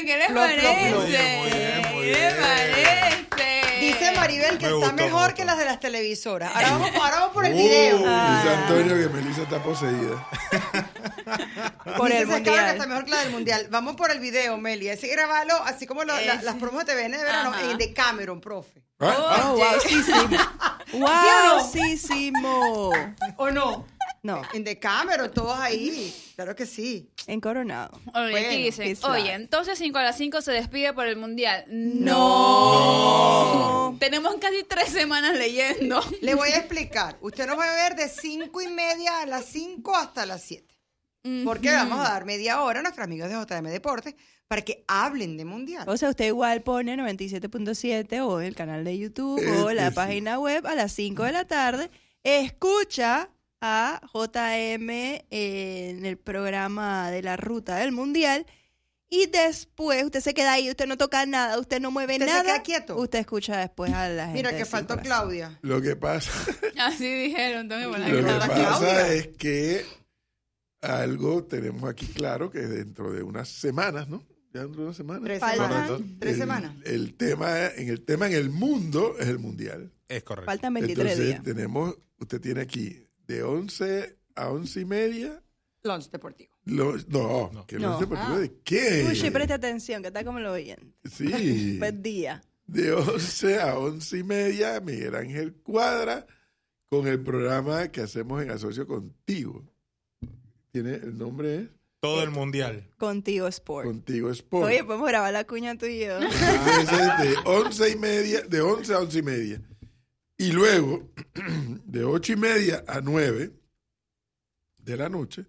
¿qué les Plop, plop, plop. parece? Muy bien, muy ¿Qué les bien. parece? Dice Maribel que Me está gustó mejor mucho. que las de las televisoras. Ahora vamos por el video. Dice Antonio que Melissa está poseída. Por Dice el Carlos que mundial. está mejor que la del mundial. Vamos por el video, Meli. Ese grabarlo así como las promos de TVN de verano Ajá. de Cameron, profe. ¿Ah? Oh, guauísimo. ¿O no? No, En Decameron, todos ahí. Claro que sí. en Coronado. Oye, Bueno, aquí dicen, it's oye, live. entonces 5 a las 5 se despide por el Mundial. No. Tenemos casi 3 semanas leyendo. Le voy a explicar. Usted nos va a ver de 5:30 a las 5 hasta las 7. Porque vamos a dar media hora a nuestros amigos de JM Deportes para que hablen de mundial. O sea, usted igual pone 97.7 o el canal de YouTube o la sí. página web a las 5 de la tarde. Escucha a JM en el programa de la ruta del mundial y después usted se queda ahí, usted no toca nada, usted no mueve Usted se nada. queda quieto. Usted escucha después a la gente. Mira que de faltó 5 a las Claudia. Lo que pasa, Así dijeron también. Bueno, lo que ¿verdad, pasa Claudia? es que algo tenemos aquí claro que dentro de unas semanas, ¿no? Ya dentro de unas semanas. 3 Faltan- semanas. Correcto. 3 semanas. El tema en el mundo es el mundial. Es correcto. Faltan 23 Entonces días. usted tiene aquí de 11 a 11:30. Lunch deportivo. No, No. que No. no. Deportivo de qué. Uy, preste atención, que está como lo oyen. Sí. Perdía. De 11 a 11:30, Miguel Ángel Cuadra con el programa que hacemos en asocio contigo. Tiene el nombre es Todo el mundial. Contigo Sport. Contigo Sport. Oye, podemos grabar la cuña tú y yo. Entonces, de 11:30, de 11 a 11:30. Y luego, de 8:30 a 9 de la noche,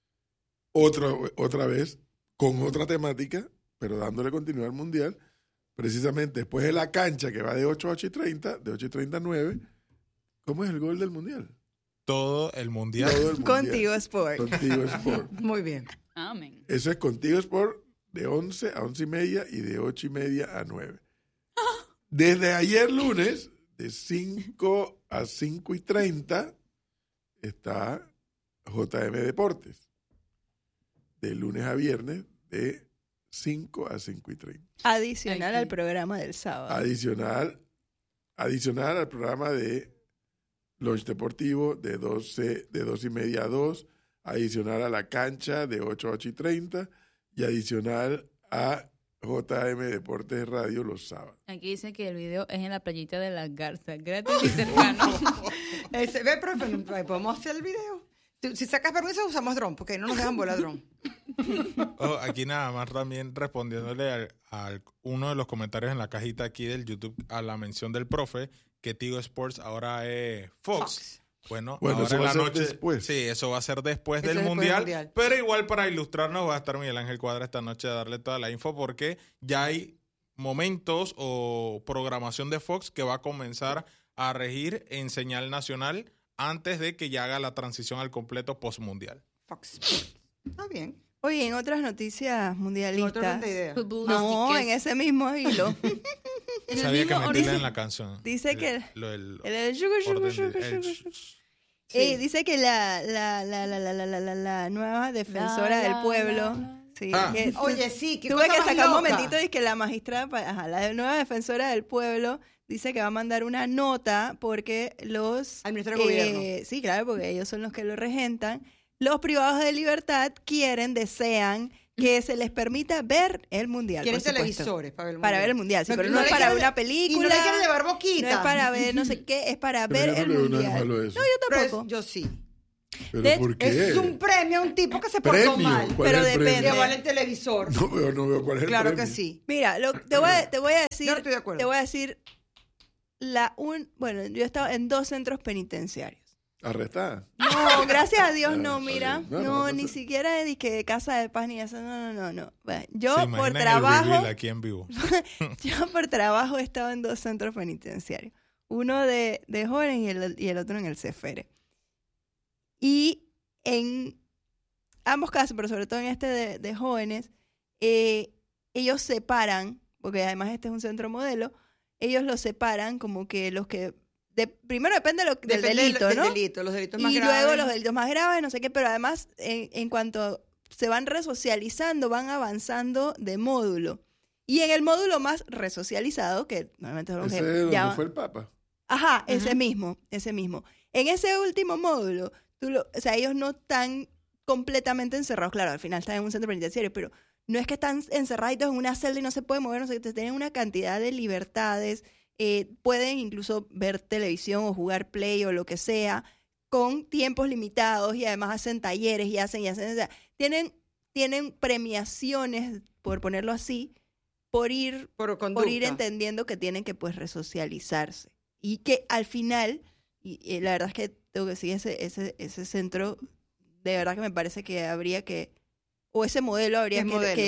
otra vez, con otra temática, pero dándole continuidad al mundial, precisamente después de la cancha que va de 8 a 8:30, de 8:30 a 9, ¿cómo es el gol del mundial? Todo el mundial. Todo el mundial. Contigo Sport. Contigo Sport. Muy bien. amén. Eso es Contigo Sport de 11 a 11:30 y de 8:30 a 9. Desde ayer lunes, de 5 a 5:30, está JM Deportes. De lunes a viernes, de 5 a 5:30. Adicional Aquí. al programa del sábado. Adicional al programa de Lunch Deportivo de 12:30 a 2, adicional a la cancha de 8 a 8:30 y adicional a JM Deportes Radio los sábados. Aquí dice que el video es en la playita de las garzas, gratis y cercano. Ve, profe, ¿podemos hacer el video? Si sacas permiso, usamos dron, porque ahí no nos dejan volar dron. Oh, aquí nada más también respondiéndole a uno de los comentarios en la cajita aquí del YouTube a la mención del profe, que Tigo Sports ahora es Fox. Bueno, Bueno, ahora eso en va la a ser noche. después. Sí, eso va a ser después Eso del es después del mundial, Mundial. Pero igual para ilustrarnos va a estar Miguel Ángel Cuadra esta noche a darle toda la info porque ya hay momentos o programación de Fox que va a comenzar a regir en señal nacional antes de que ya haga la transición al completo postmundial. Fox. Está bien. Oye, en otras noticias Otro mundialistas. orden de idea. No, en ese mismo hilo. En el Sabía que mismo meterle orden. en la canción. Dice que Lo del el yugu, yugu, orden yugu, de- yugu. Dice que la nueva defensora del pueblo. Sí, Ah. que Oye, sí, qué tuve cosa que más sacar un loca. momentito y que la magistrada, la nueva defensora del pueblo, dice que va a mandar una nota porque los... Al Ministerio de Gobierno. Sí, claro, porque ellos son los que lo regentan. Los privados de libertad desean que se les permita ver el mundial. Quieren por supuesto. televisores para ver el mundial. Para ver el mundial, sí, pero no le es para quieren- ver una Y película. no le quieren llevar No boquita. es para ver no sé qué, es para ver Pero el yo no le veo nada mundial. malo a eso. No, yo Pero tampoco. yo sí. ¿Pero de- por qué? Es un premio a un tipo que se portó ¿Premio? mal. ¿Cuál Pero es el depende. premio? Llevar el televisor. No veo cuál es el Claro premio. que sí. Mira, te voy a decir, Yo no estoy de acuerdo. te voy a decir bueno, yo he estado en 2 centros penitenciarios. ¿Arrestada? No, gracias a Dios no, Ah, mira. está bien. No, No, ni pasa. siquiera de que casa de paz ni eso. No. Bueno, ¿Se yo por imaginan el trabajo, reveal aquí en vivo? yo por trabajo he estado en 2 centros penitenciarios. Uno de jóvenes y el otro en el Cefere. Y en ambos casos, pero sobre todo en este de jóvenes, ellos separan, porque además este es un centro modelo, ellos los separan como que los que... primero depende del Depende delito, del ¿no? delito, los delitos más Y graves. luego los delitos más graves, no sé qué, pero además en cuanto se van resocializando, van avanzando de módulo. Y en el módulo más resocializado, que normalmente es lo Ese que donde llaman- fue el Papa. Ajá, ese mismo. En ese último módulo, o sea, ellos no están completamente encerrados. Claro, al final están en un centro penitenciario, pero no es que están encerraditos en una celda y no se pueden mover, no sé, tienen una cantidad de libertades, pueden incluso ver televisión o jugar play o lo que sea, con tiempos limitados, y además hacen talleres y hacen, o sea, tienen premiaciones, por ponerlo así, por ir conducta. entendiendo que tienen que pues resocializarse. Y que al final, y la verdad es que tengo que decir, ese centro, de verdad que me parece que habría que, o ese modelo habría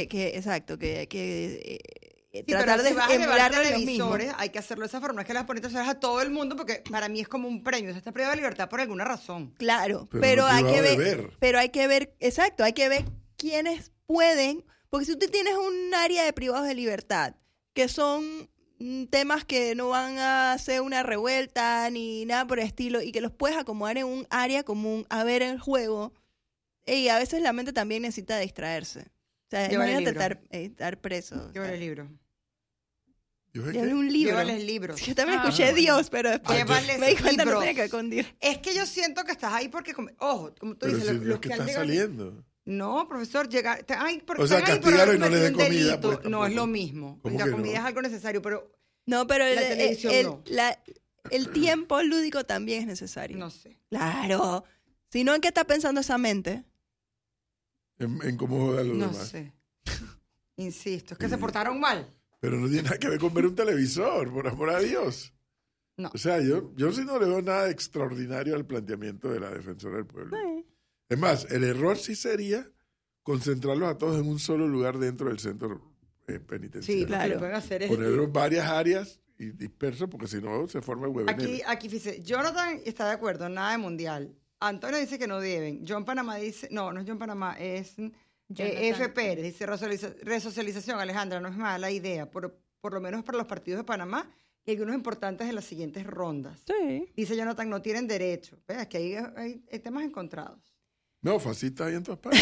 Sí, tratar pero de si vas a llevar emularlo en los mismos. televisores, hay que hacerlo de esa forma. Es que las ponen televisores a todo el mundo, porque para mí es como un premio. O sea, está privado de libertad por alguna razón. Claro, Pero no hay que privado de ver, ver. pero hay que ver, exacto, hay que ver quiénes pueden, porque si tú tienes un área de privados de libertad, que son temas que no van a hacer una revuelta ni nada por el estilo, y que los puedes acomodar en un área común a ver el juego, y a veces la mente también necesita distraerse. O sea, Llévale el imagínate libro. estar preso. Llévale el libro. Llévale un libro. Llévales libros. Yo también escuché bueno. Dios, pero después Llévales me di cuenta no libros. tenía que ver con Dios. Es que yo siento que estás ahí porque, ojo, como tú Pero dices, si los es que que han está llegado- saliendo. No, profesor, llegar. O sea, castígalo y no le dé comida, delito. pues, No tampoco. es lo mismo. ¿Cómo La que comida no? es algo necesario, pero No, pero La televisión no. el tiempo lúdico también es necesario. no sé. Claro. Si no, ¿en qué está pensando esa mente? En cómo joder a los No demás. sé. Insisto, es que se portaron mal. Pero no tiene nada que ver con ver un televisor, por amor a Dios. No. O sea, yo sí no le veo nada extraordinario al planteamiento de la defensora del pueblo. Es más, el error sí sería concentrarlos a todos en un solo lugar dentro del centro penitenciario. Sí, claro. lo que pueden hacer es. Ponerlos varias áreas y dispersos, porque si no se forma el huevenel. Aquí dice, Jonathan está de acuerdo, nada de mundial. Antonio dice que no deben. John Panamá dice, no es John Panamá, es F. Pérez, dice resocialización, Alejandra, no es mala idea, por lo menos para los partidos de Panamá y algunos importantes de las siguientes rondas. Sí. Dice Jonathan, no tienen derecho. Veas que ahí hay temas encontrados. No, Facita ahí en todas partes.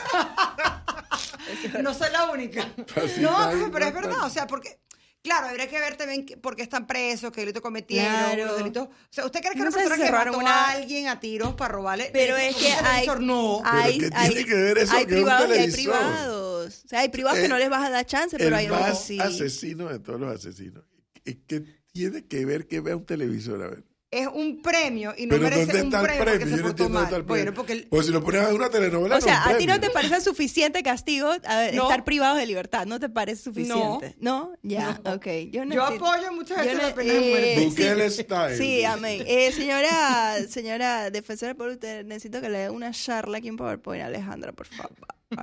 No soy la única. Facita No, ahí en pero es todas verdad, partes. o sea, porque, claro, habría que ver también por qué están presos, qué delito cometieron, Claro. los delitos. O sea, ¿usted cree que No una sé si persona que cerraron mató una- a alguien a tiros para robarle? Pero merece es un que televisor? No. ¿qué tiene que ver eso hay que un privados y hay televisor? privados. O sea, hay privados que no les vas a dar chance, pero hay El otros más sí. asesino de todos los asesinos. ¿Y qué tiene que ver que vea un televisor? A ver. Es un premio y no Pero merece ¿dónde un está el premio porque premio? se Yo no portó entiendo dónde está mal. el Bueno, premio. porque Pues si lo pones en una telenovela, O sea, no es un ¿a ti no premio. te parece suficiente castigo No. estar privados de libertad? ¿No te parece suficiente? ¿No? Ya, No. ok. yo necesito- apoyo muchas veces yo la ne- pena de muerte. Bukele style. Sí, amén. Señora defensora del pueblo, usted necesito que le dé una charla aquí en PowerPoint, Alejandra, por favor.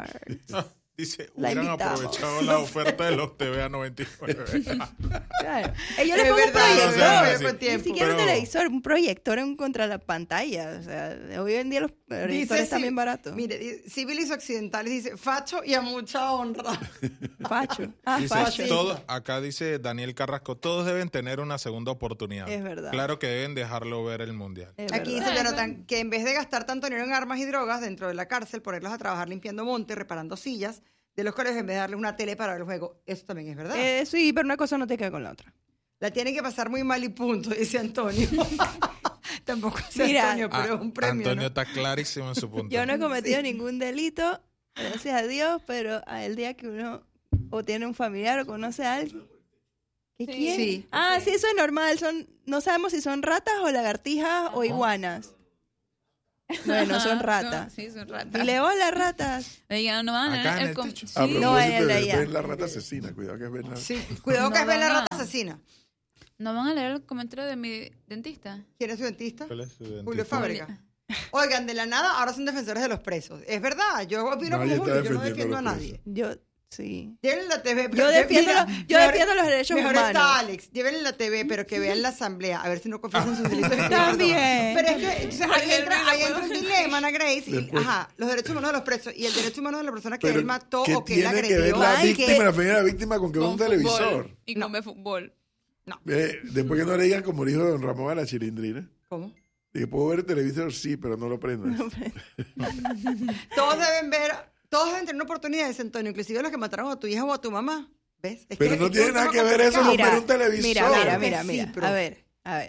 Dice, La hubieran invitamos. aprovechado la oferta de los TVA 99. Claro. Yo le Es pongo un verdad, proyector. o sea, con sí. tiempo. Ni siquiera un Pero- televisor, un proyector contra la pantalla. O sea, hoy en día los proyectores están bien baratos. Mire, civilis occidentales dice facho y a mucha honra. Facho. Ah, Dice, facho. acá dice Daniel Carrasco, todos deben tener una segunda oportunidad. Es verdad. Claro que deben dejarlo ver el mundial. Es Aquí verdad. dice Jonathan que en vez de gastar tanto dinero en armas y drogas dentro de la cárcel, ponerlos a trabajar limpiando monte, reparando sillas de los colegios en vez de darles una tele para ver el juego. Eso también es verdad. Sí, pero una cosa no te queda con la otra. La tienen que pasar muy mal y punto, dice Antonio. Tampoco es Mira, Antonio, pero es un premio. Antonio ¿no? está clarísimo en su punto. Yo no he cometido ningún delito, gracias a Dios, pero el día que uno o tiene un familiar o conoce a alguien que quiere. Sí. Ah, sí, eso es normal. No sabemos si son ratas o lagartijas o iguanas. Bueno, son ratas. Sí, son ratas. Dile hola, ratas. Oigan, no van a Acá en leer el techo. sí. A No, en el propósito de de allá. ver la rata asesina, cuidado que es ver la... Sí, cuidado que No, es ver la no, rata no. asesina. ¿No van a leer el comentario de mi dentista? ¿Quién es su dentista? ¿Cuál es su dentista? Julio Fábrega. Oigan, de la nada ahora son defensores de los presos. Es verdad, yo opino Nadie como está Julio, yo no defendiendo defiendo a a los nadie. Yo, sí. Llévenle la TV. Yo defiendo, yo mejor- defiendo los derechos Mejor humanos. está Alex, llévenle la TV, pero que vean la asamblea, a ver si no confiesan sus delitos. También. Pero es que entonces, ahí entra un dilema, Ana Grace, y, Después- ajá, los derechos humanos de los presos y el derecho humano de la persona que Pero, él mató ¿qué o que él tiene que ver agredió. la Ay, víctima, que- la primera víctima con que ve un Con televisor? fútbol. Y come fútbol. Después que no le digan como dijo don Ramón a la chilindrina. ¿Cómo? Dije, ¿puedo ver el televisor? Sí, pero no lo prendas. Todos deben ver todos deben tener una oportunidad de ese, Antonio, inclusive los que mataron a tu hija o a tu mamá. ¿Ves? Pero no tiene nada que ver eso con ver un televisor. Mira. Sí, pero- A ver.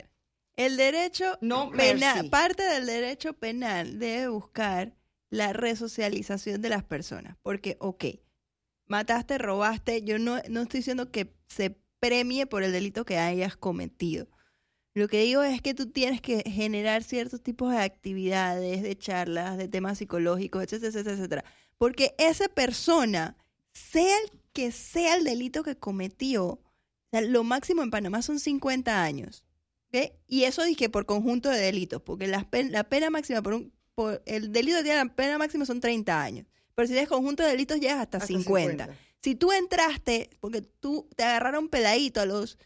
El derecho No, penal, Mercy. parte del derecho penal debe buscar la resocialización de las personas. Porque, mataste, robaste, yo no estoy diciendo que se premie por el delito que hayas cometido. Lo que digo es que tú tienes que generar ciertos tipos de actividades, de charlas, de temas psicológicos, etcétera. Porque esa persona, sea el que sea el delito que cometió, o sea, lo máximo en Panamá son 50 años. ¿Ok? Y eso dije por conjunto de delitos, porque la pena máxima por el delito que tiene la pena máxima son 30 años. Pero si tienes conjunto de delitos llegas hasta 50. Si tú entraste, porque tú te agarraron peladito a los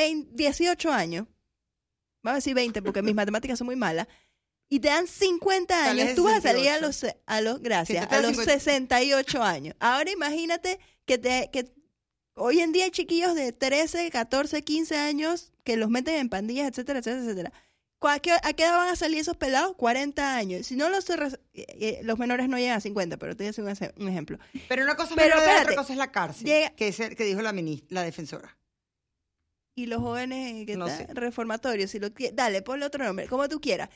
18 años, vamos a decir 20 porque mis matemáticas son muy malas, y te dan 50 Tal vez años, tú vas a salir 68. a los gracias, Si te a dan los 68 años. Ahora imagínate que hoy en día hay chiquillos de 13, 14, 15 años que los meten en pandillas, etcétera. ¿A qué edad van a salir esos pelados? 40 años. Si no, los menores no llegan a 50, pero te voy a hacer un ejemplo. Pero una cosa es Pero menor de edad, espérate. otra cosa es la cárcel, Llega- que dijo la defensora. Y los jóvenes que No están sé. reformatorios, dale, ponle otro nombre, como tú quieras.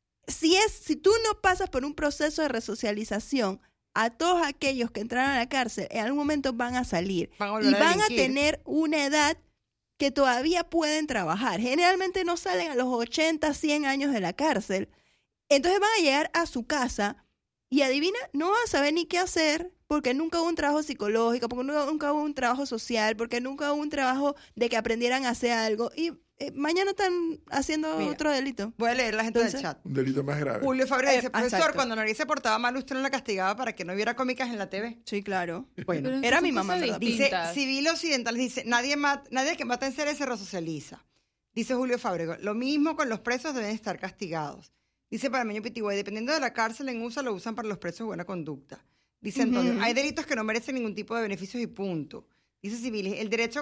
Si tú no pasas por un proceso de resocialización, a todos aquellos que entraron a la cárcel, en algún momento van a salir. Van a volver Y a van a delinquir. tener una edad que todavía pueden trabajar. Generalmente no salen a los 80, 100 años de la cárcel. Entonces van a llegar a su casa y adivina, no van a saber ni qué hacer porque nunca hubo un trabajo psicológico, porque nunca hubo un trabajo social, porque nunca hubo un trabajo de que aprendieran a hacer algo. Y mañana están haciendo Mira. otro delito. Voy a leer la gente Entonces, del chat. Un delito más grave. Julio Fabra dice, profesor, exacto. cuando Nariz se portaba mal, usted no la castigaba para que no viera cómicas en la TV. Sí, claro. Bueno, Pero Era son mi cosas mamá, ¿verdad? dice, distintas. Civil Occidental dice, nadie que mata en serie se resocializa. Dice Julio Fábrego, lo mismo con los presos deben estar castigados. Dice Panameño Pitigüey, dependiendo de la cárcel en USA, lo usan para los presos de buena conducta. Dice Antonio, Ujú. hay delitos que no merecen ningún tipo de beneficios y punto. Dice Civil, el derecho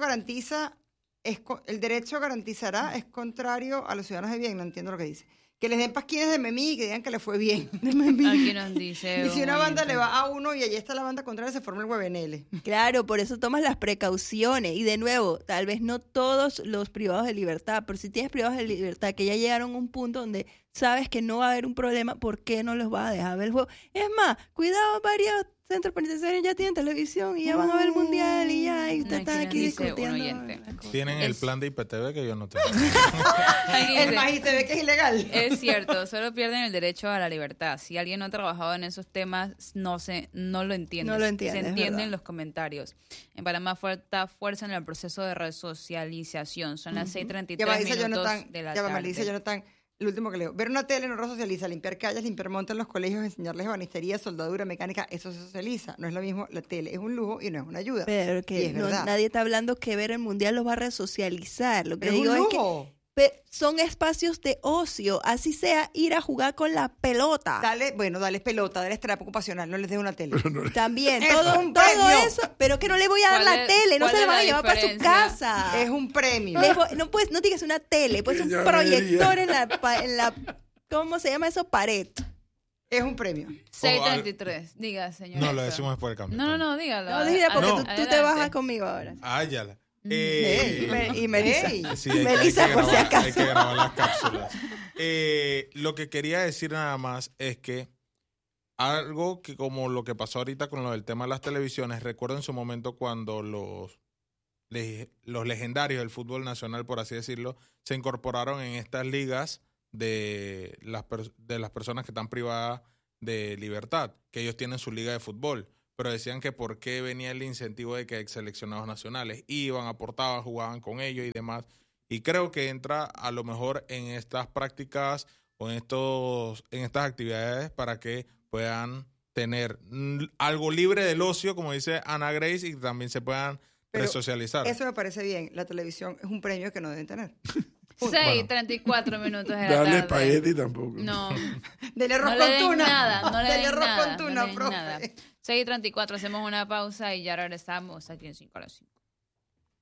garantizará es contrario a los ciudadanos de bien, no entiendo lo que dice. Que les den pasquines de memí y que digan que les fue bien. Aquí nos dice. Y si una un banda oyente. le va a uno y allí está la banda contraria, se forma el huevenele. Claro, por eso tomas las precauciones. Y de nuevo, tal vez no todos los privados de libertad, pero si tienes privados de libertad que ya llegaron a un punto donde sabes que no va a haber un problema, ¿por qué no los vas a dejar ver el juego? Es más, cuidado, varios centros penitenciarios ya tienen televisión y ya van a ver el mundial y ya, y ustedes Aquí están nos aquí dice un discutiendo. oyente. la cosa. Tienen el Es- plan de IPTV que yo no tengo. Aquí El dice, más ITV que es ilegal. es cierto, solo pierden el derecho a la libertad. Si alguien no ha trabajado en esos temas, no lo entiende. No lo entiende, Se es entiende verdad. en los comentarios. En Panamá falta fuerza en el proceso de resocialización. Son las 6:33 Ya va, dice minutos Jonathan, de la ya va, tarde. dice Jonathan, el último que leo. Ver una tele no resocializa, limpiar calles, limpiar montes en los colegios, enseñarles ebanistería, soldadura, mecánica, eso se socializa. No es lo mismo, la tele es un lujo y no es una ayuda. Pero Y que es no- verdad. nadie está hablando que ver el mundial los va a resocializar. Lo que Pero es digo un es que lujo. son espacios de ocio, así sea ir a jugar con la pelota. Dale pelota, dale terapia ocupacional, no les des una tele. También, Es todo, un todo premio. eso, pero que no le voy a dar ¿Cuál la es- tele, no cuál se es la van a la llevar para su diferencia? casa. Es un premio. No digas una tele, puede ser un Ya proyector vería. en la ¿cómo se llama eso? Pared. Es un premio. 6:33. Diga, señor. No, lo Héctor. decimos después del cambio. No, dígalo. No, dile porque no. tú te Adelante. bajas conmigo ahora. Ah, ya la. Y Melissa. Ey. Sí, hay que Melissa, por si grabar, acaso. hay que grabar las cápsulas. Lo que quería decir nada más es que algo que como lo que pasó ahorita con lo del tema de las televisiones, recuerdo en su momento cuando los legendarios del fútbol nacional, por así decirlo, se incorporaron en estas ligas de las personas que están privadas de libertad, que ellos tienen su liga de fútbol. Pero decían que por qué venía el incentivo de que ex seleccionados nacionales iban, aportaban, jugaban con ellos y demás. Y creo que entra a lo mejor en estas prácticas o en estas actividades para que puedan tener algo libre del ocio, como dice Ana Grace, y también se puedan Pero resocializar. Eso me parece bien. La televisión es un premio que no deben tener. 6:34 minutos de la Darle tarde. espagueti tampoco. No, Dele arroz no con le den tuna. nada, no le Dele den arroz nada. con tuna, no le den profe. nada. 6:34, hacemos una pausa y ya regresamos aquí en 5 a las 5.